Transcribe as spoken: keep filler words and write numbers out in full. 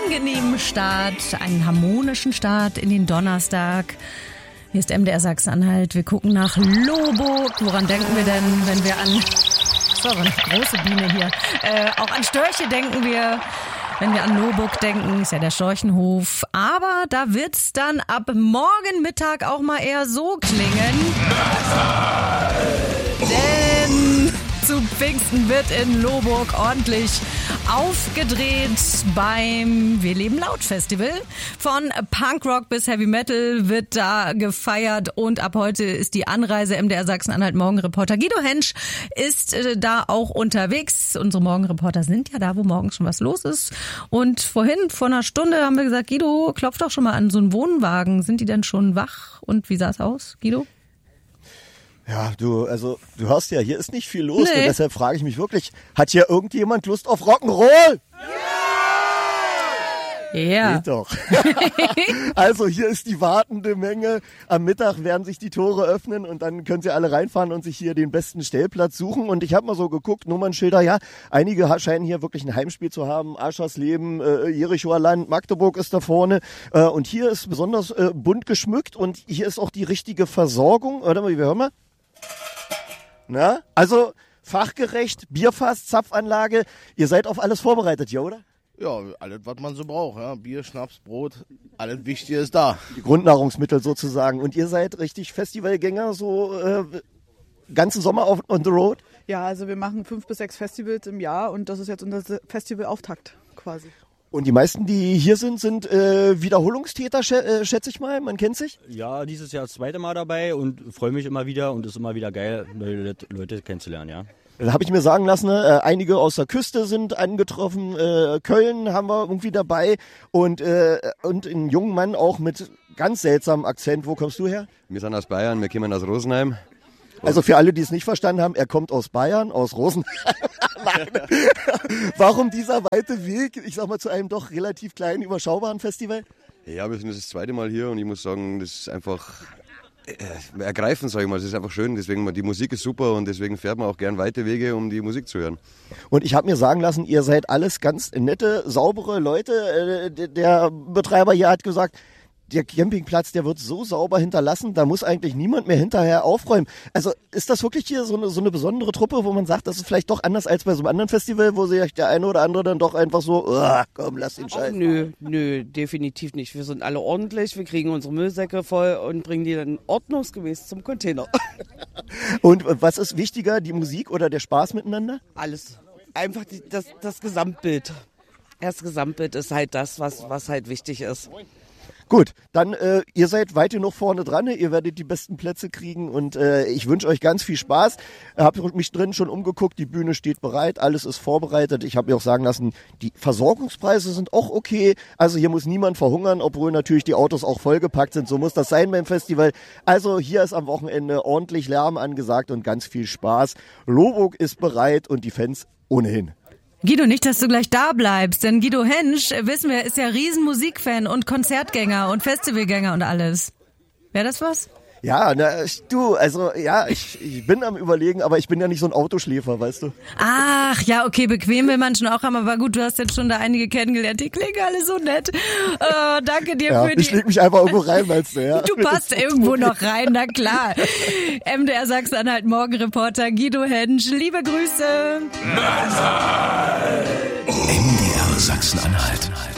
angenehmen Start, einen harmonischen Start in den Donnerstag. Hier ist M D R Sachsen-Anhalt. Wir gucken nach Lohburg. Woran denken wir denn, wenn wir an... So, eine große Biene hier. Äh, auch an Störche denken wir, wenn wir an Lohburg denken. Ist ja der Storchenhof. Aber da wird's dann ab morgen Mittag auch mal eher so klingen. Denn zu Pfingsten wird in Lohburg ordentlich aufgedreht beim Wir leben laut Festival. Von Punkrock bis Heavy Metal wird da gefeiert und ab heute ist die Anreise. M D R Sachsen-Anhalt Morgenreporter Guido Hensch ist äh, da auch unterwegs. Unsere Morgenreporter sind ja da, wo morgens schon was los ist. Und vorhin, vor einer Stunde, haben wir gesagt, Guido, klopf doch schon mal an so einen Wohnwagen. Sind die denn schon wach? Und wie sah es aus, Guido? Ja, du, also, du hörst ja, hier ist nicht viel los Nee. und deshalb frage ich mich wirklich, hat hier irgendjemand Lust auf Rock'n'Roll? Ja. Geht doch. Also hier ist die wartende Menge. Am Mittag werden sich die Tore öffnen und dann können sie alle reinfahren und sich hier den besten Stellplatz suchen. Und ich habe mal so geguckt, Nummernschilder, ja, einige ha- scheinen hier wirklich ein Heimspiel zu haben. Aschersleben, äh, Jerichoer Land, Magdeburg ist da vorne. Äh, und hier ist besonders äh, bunt geschmückt und hier ist auch die richtige Versorgung. Warte mal, wir hören mal. Na, also fachgerecht, Bierfass, Zapfanlage. Ihr seid auf alles vorbereitet, ja, oder? Ja, alles, was man so braucht. Ja. Bier, Schnaps, Brot, alles Wichtige ist da. Die Grundnahrungsmittel sozusagen. Und ihr seid richtig Festivalgänger, so äh, ganzen Sommer auf on the road? Ja, also wir machen fünf bis sechs Festivals im Jahr und das ist jetzt unser Festivalauftakt quasi. Und die meisten, die hier sind, sind äh, Wiederholungstäter, schä- äh, schätze ich mal. Man kennt sich. Ja, dieses Jahr das zweite Mal dabei und freue mich immer wieder und ist immer wieder geil, neue Leute kennenzulernen, ja. Da habe ich mir sagen lassen, ne, äh, einige aus der Küste sind angetroffen, äh, Köln haben wir irgendwie dabei und, äh, und einen jungen Mann auch mit ganz seltsamem Akzent. Wo kommst du her? Wir sind aus Bayern, wir kommen aus Rosenheim. Also für alle, die es nicht verstanden haben, er kommt aus Bayern, aus Rosenheim. Nein. Warum dieser weite Weg, ich sag mal, zu einem doch relativ kleinen, überschaubaren Festival? Ja, wir sind das zweite Mal hier und ich muss sagen, das ist einfach äh, ergreifend, sag ich mal. Es ist einfach schön, deswegen, die Musik ist super und deswegen fährt man auch gern weite Wege, um die Musik zu hören. Und ich habe mir sagen lassen, ihr seid alles ganz nette, saubere Leute. Äh, der Betreiber hier hat gesagt, der Campingplatz, der wird so sauber hinterlassen, da muss eigentlich niemand mehr hinterher aufräumen. Also ist das wirklich hier so eine, so eine besondere Truppe, wo man sagt, das ist vielleicht doch anders als bei so einem anderen Festival, wo sich der eine oder andere dann doch einfach so, oh, komm, lass den Scheiß. Ach, nö, nö, definitiv nicht. Wir sind alle ordentlich, wir kriegen unsere Müllsäcke voll und bringen die dann ordnungsgemäß zum Container. Und was ist wichtiger, die Musik oder der Spaß miteinander? Alles. Einfach die, das, das Gesamtbild. Das Gesamtbild ist halt das, was, was halt wichtig ist. Gut, dann äh, ihr seid weit genug vorne dran, ihr werdet die besten Plätze kriegen und äh, ich wünsche euch ganz viel Spaß. Ich habe mich drin schon umgeguckt, die Bühne steht bereit, alles ist vorbereitet. Ich habe mir auch sagen lassen, die Versorgungspreise sind auch okay, also hier muss niemand verhungern, obwohl natürlich die Autos auch vollgepackt sind, so muss das sein beim Festival. Also hier ist am Wochenende ordentlich Lärm angesagt und ganz viel Spaß. Lohburg ist bereit und die Fans ohnehin. Guido, nicht, dass du gleich da bleibst, denn Guido Hensch, wissen wir, ist ja riesen Musikfan und Konzertgänger und Festivalgänger und alles. Wäre das was? Ja, na, du, also ja, ich, ich bin am Überlegen, aber ich bin ja nicht so ein Autoschläfer, weißt du. Ach, ja, okay, bequem will man schon auch haben, aber gut, du hast jetzt schon da einige kennengelernt, die klingen alle so nett. Äh, danke dir Ja, für die... ich leg mich einfach irgendwo rein, meinst du, ja? Du passt irgendwo noch rein, na klar. M D R Sachsen-Anhalt Morgenreporter Guido Hensch, liebe Grüße. M D R Sachsen-Anhalt.